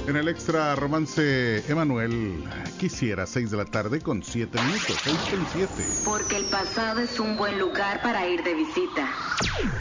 En el extra romance, Emanuel quisiera 6 de la tarde con 7 minutos, 6 con 7. Porque el pasado es un buen lugar para ir de visita.